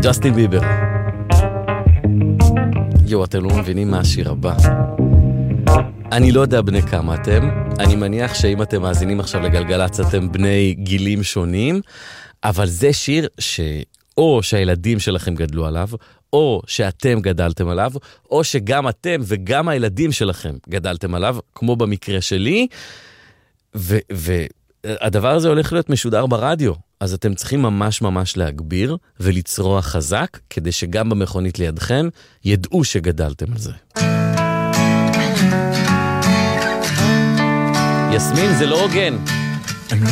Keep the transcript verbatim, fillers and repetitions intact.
ג'סטין ביבר. יו, אתם לא מבינים מה השיר הבא. אני לא יודע בני כמה אתם, אני מניח שאם אתם מאזינים עכשיו לגלגלץ אתם בני גילים שונים, אבל זה שיר שאו שהילדים שלכם גדלו עליו, או שאתם גדלתם עליו, או שגם אתם וגם הילדים שלכם גדלתם עליו, כמו במקרה שלי, והדבר הזה הולך להיות משודר ברדיו, אז אתם צריכים ממש ממש להגביר ולצרוע חזק, כדי שגם במכונית לידכם ידעו שגדלתם על זה. יסמין, זה לא הוגן.